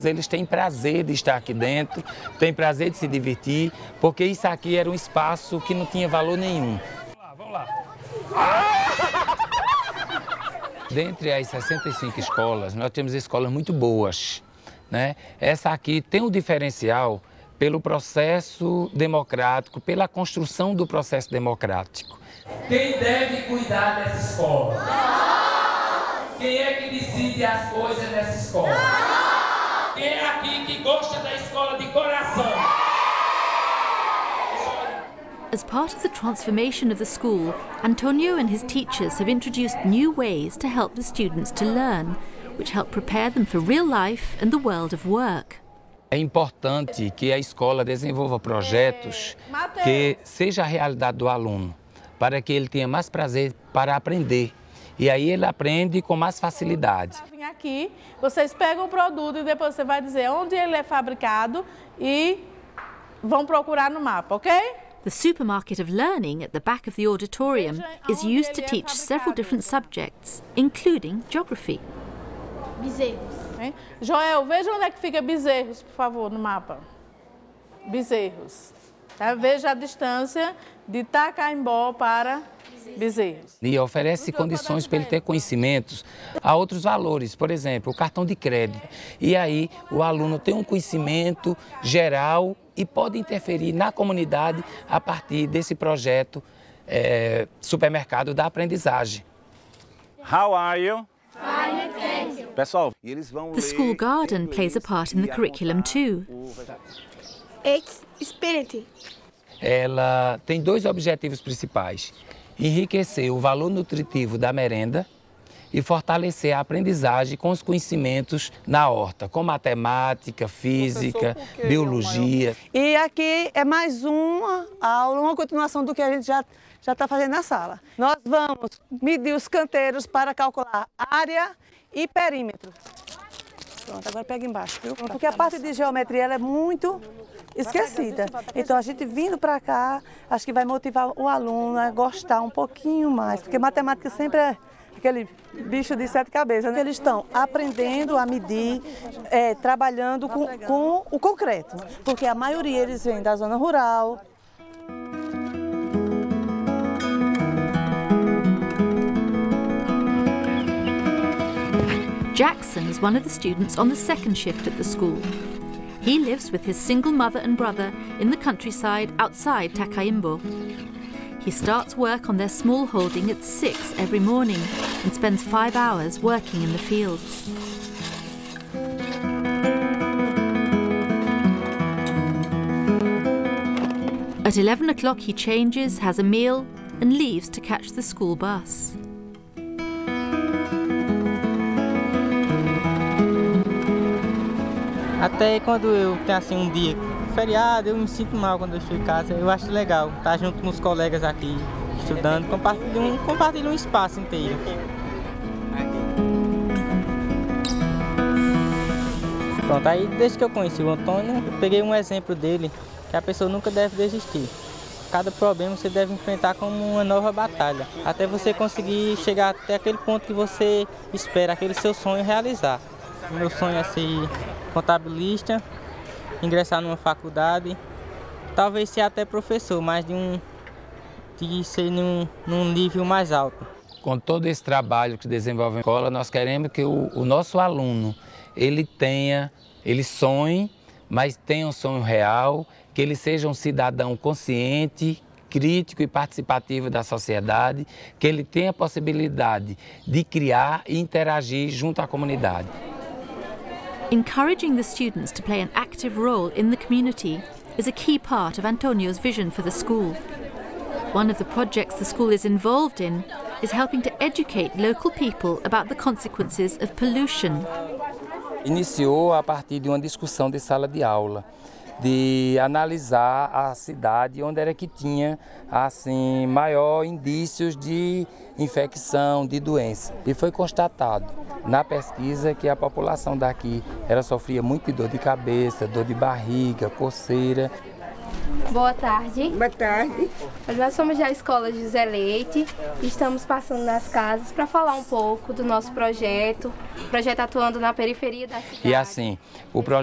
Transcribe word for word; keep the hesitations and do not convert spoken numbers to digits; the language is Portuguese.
Eles têm prazer de estar aqui dentro, têm prazer de se divertir, porque isso aqui era um espaço que não tinha valor nenhum. Vamos lá, vamos lá. Dentre as sessenta e cinco escolas, nós temos escolas muito boas, né? Essa aqui tem um diferencial pelo processo democrático, pela construção do processo democrático. Quem deve cuidar dessa escola? Quem é que decide as coisas nessa escola? Quem é aqui que gosta da escola de coração? As part of the transformation of the school, Antonio and his teachers have introduced new ways to help the students to learn, which help prepare them for real life and the world of work. É importante que a escola desenvolva projetos que seja a realidade do aluno, para que ele tenha mais prazer para aprender. E aí ele aprende com mais facilidade. Aqui, vocês pegam o produto e depois você vai dizer onde ele é fabricado e vão procurar no mapa, ok? The supermarket of learning at the back of the auditorium is used to teach several different subjects, including geography. Bezerros. Hein? Joel, veja onde é que fica Bezerros, por favor, no mapa. Bezerros. Tá? Veja a distância de Tacaimbó para Bezerros. E oferece condições para ele ter conhecimentos a outros valores, por exemplo, o cartão de crédito. E aí o aluno tem um conhecimento geral e pode interferir na comunidade a partir desse projeto é, Supermercado da Aprendizagem. How are you? Fine, thank you. Pessoal, e eles vão The school garden plays a part in the curriculum too. It's spirit. Ela tem dois objetivos principais: enriquecer o valor nutritivo da merenda e fortalecer a aprendizagem com os conhecimentos na horta, com matemática, física, biologia. E aqui é mais uma aula, uma continuação do que a gente já já está fazendo na sala. Nós vamos medir os canteiros para calcular área e perímetro. Pronto, agora pega embaixo, viu? Porque a parte de geometria ela é muito esquecida. Então a gente vindo para cá, acho que vai motivar o aluno a gostar um pouquinho mais, porque matemática sempre é aquele bicho de sete cabeças, né? Eles estão aprendendo a medir, é, trabalhando com, com o concreto, porque a maioria eles vêm da zona rural. Jackson is one of the students on the second shift at the school. He lives with his single mother and brother in the countryside outside Takaimbo. He starts work on their small holding at six every morning and spends five hours working in the fields. At eleven o'clock he changes, has a meal and leaves to catch the school bus. Até quando eu tenho assim um dia feriado, eu me sinto mal quando eu chego em casa. Eu acho legal estar junto com os colegas aqui, estudando, compartilhar um, compartilhar um espaço inteiro. Pronto, aí desde que eu conheci o Antônio, eu peguei um exemplo dele, que a pessoa nunca deve desistir. Cada problema você deve enfrentar como uma nova batalha, até você conseguir chegar até aquele ponto que você espera, aquele seu sonho realizar. O meu sonho é ser contabilista, ingressar numa faculdade, talvez ser até professor, mas de, um, de ser num, num nível mais alto. Com todo esse trabalho que desenvolve a escola, nós queremos que o, o nosso aluno, ele tenha, ele sonhe, mas tenha um sonho real, que ele seja um cidadão consciente, crítico e participativo da sociedade, que ele tenha a possibilidade de criar e interagir junto à comunidade. Encouraging the students to play an active role in the community is a key part of Antonio's vision for the school. One of the projects the school is involved in is helping to educate local people about the consequences of pollution. Iniciou a partir de uma discussão de sala de aula, de analisar a cidade onde era que tinha assim maior indícios de infecção, de doença. E foi constatado na pesquisa que a população daqui ela sofria muito de dor de cabeça, dor de barriga, coceira. Boa tarde. Boa tarde. Nós somos da Escola José Leite e estamos passando nas casas para falar um pouco do nosso projeto, projeto atuando na periferia da cidade. E assim, o projeto